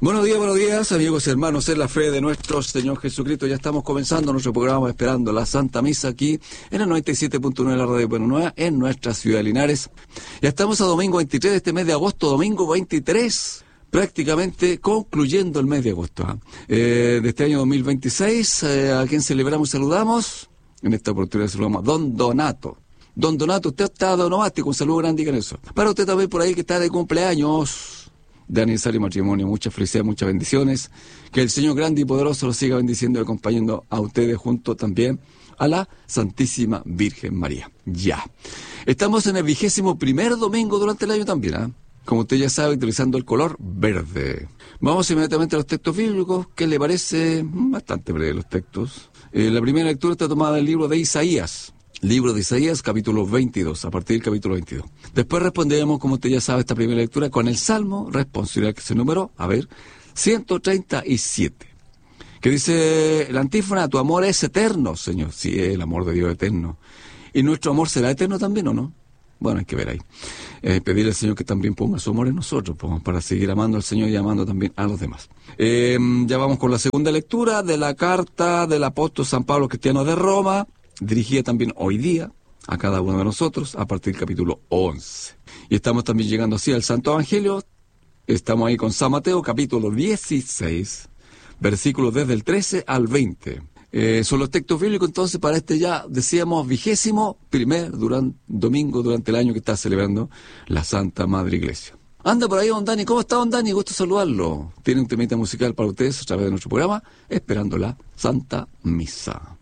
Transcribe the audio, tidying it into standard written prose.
Buenos días, amigos y hermanos, en la fe de nuestro Señor Jesucristo. Ya estamos comenzando nuestro programa esperando la Santa Misa aquí en el 97.9 de la Radio Buena Nueva, en nuestra ciudad de Linares. Ya estamos a domingo 23 de este mes de agosto, domingo 23, prácticamente concluyendo el mes de agosto, de este año 2026. A quien celebramos y saludamos, en esta oportunidad saludamos a Don Donato. Don Donato, usted está de onomástico, un saludo grande en eso. Para usted también por ahí que está de cumpleaños, de aniversario y matrimonio, mucha felicidad, muchas bendiciones. Que el Señor grande y poderoso lo siga bendiciendo y acompañando a ustedes junto también a la Santísima Virgen María. Ya. Estamos en el 21º domingo durante el año también, ¿eh? Como usted ya sabe, utilizando el color verde. Vamos inmediatamente a los textos bíblicos. ¿Qué le parece? Bastante breve los textos. La primera lectura está tomada del libro de Isaías. Libro de Isaías, capítulo 22, a partir del capítulo 22. Después responderemos, como usted ya sabe, esta primera lectura con el Salmo responsorial, que se número, 137. Que dice la antífona: tu amor es eterno, Señor. Sí, el amor de Dios es eterno. ¿Y nuestro amor será eterno también o no? Bueno, hay que ver ahí. Pedirle al Señor que también ponga su amor en nosotros, para seguir amando al Señor y amando también a los demás. Ya vamos con la segunda lectura de la carta del apóstol San Pablo Cristiano de Roma, dirigida también hoy día a cada uno de nosotros a partir del capítulo 11. Y estamos también llegando así al Santo Evangelio. Estamos ahí con San Mateo, capítulo 16, versículos desde el 13 al 20. Son los textos bíblicos entonces para este ya, decíamos, 21º domingo durante el año que está celebrando la Santa Madre Iglesia. Anda por ahí, don Dani. ¿Cómo está, don Dani? Gusto saludarlo. Tiene un temita musical para ustedes a través de nuestro programa, esperando la Santa Misa.